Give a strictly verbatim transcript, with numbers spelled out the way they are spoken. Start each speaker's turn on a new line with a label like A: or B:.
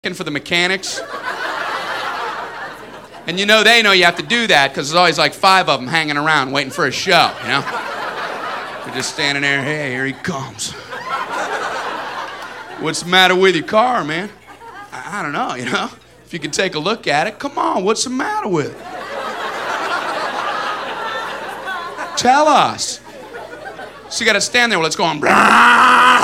A: for the mechanics. And you know they know you have to do that because there's always like five of them hanging around waiting for a show, you know? They're just standing there, hey, here he comes. What's the matter with your car, man? I, I don't know, you know? If you could take a look at it, come on, what's the matter with it? Tell us. So you gotta stand there while it's going, blah.